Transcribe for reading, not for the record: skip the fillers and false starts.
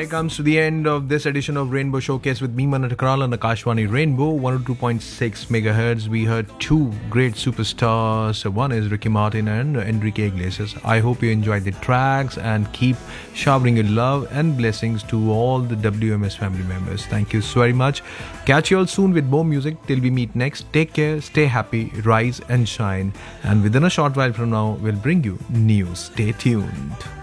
Here comes to the end of this edition of Rainbow Showcase with me, Manan Takral, on Akashvani Rainbow 102.6 megahertz. We heard two great superstars. One is Ricky Martin and Enrique Iglesias. I hope you enjoyed the tracks and keep showering your love and blessings to all the WMS family members. Thank you so very much. Catch you all soon with more music. Till we meet next, take care, stay happy, rise and shine. And within a short while from now, we'll bring you news. Stay tuned.